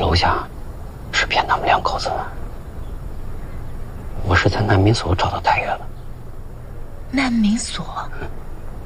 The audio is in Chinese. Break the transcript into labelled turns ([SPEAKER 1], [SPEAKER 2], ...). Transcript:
[SPEAKER 1] 楼下是骗他们两口子的。我是在难民所找到太爷了。
[SPEAKER 2] 难民所？